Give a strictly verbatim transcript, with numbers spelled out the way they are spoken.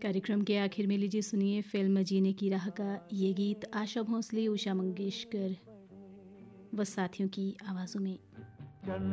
कार्यक्रम के आखिर में लीजिए सुनिए फिल्म जीने की राह का ये गीत आशा भोसले, उषा मंगेशकर व साथियों की आवाज़ों में।